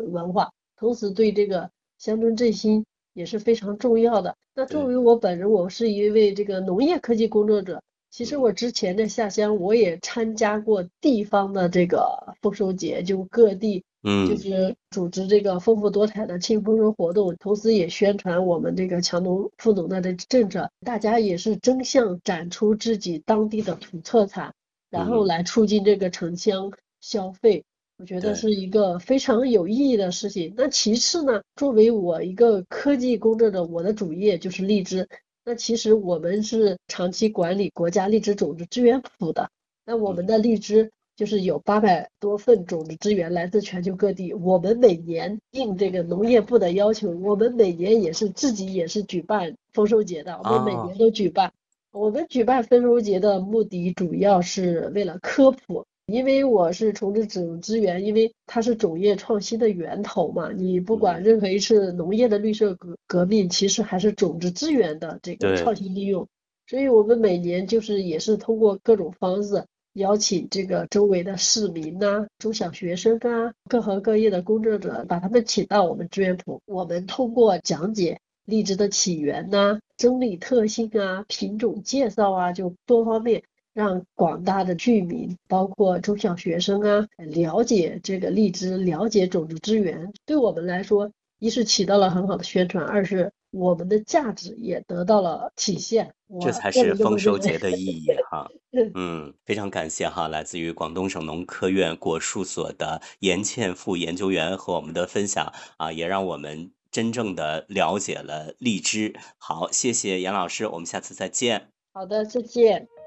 文化，同时对这个乡村振兴也是非常重要的。那作为对， 我本人，我是一位这个农业科技工作者。其实我之前的下乡，我也参加过地方的这个丰收节，就各地就嗯是组织这个丰富多彩的庆丰收活动，同时也宣传我们这个强农富农的政策，大家也是争相展出自己当地的土特产，然后嗯， 来促进这个城乡消费。我觉得对， 是一个非常有意义的事情。那其次呢，作为我一个科技工作者，我的主业就是荔枝。那其实我们是长期管理国家荔枝种子资源库的。那我们嗯的荔枝就是有800多份种子资源，来自全球各地。我们每年应这个农业部的要求，我们每年也是自己也是举办丰收节的，我们每年哦， 都举办。我们举办丰收节的目的主要是为了科普，因为我是从事种子资源，因为它是种业创新的源头嘛。你不管嗯， 任何一次农业的绿色革命，其实还是种子资源的这个创对， 新利用。所以我们每年就是也是通过各种方式邀请这个周围的市民呐、中小学生啊、各行各业的工作者，把他们请到我们资源埔。我们通过讲解荔枝的起源呐、生理特性啊、品种介绍啊，就多方面让广大的居民，包括中小学生啊，了解这个荔枝，了解种子资源。对我们来说，一是起到了很好的宣传，二是我们的价值也得到了体现。 这我个人这才是丰么认为。 收节的意义哈。非常感谢哈，来自于广东省农科院果树所的严倩副研究员和我们的分享啊，也让我们真正的了解了荔枝。好，谢谢严老师，我们下次再见。 好的，再见。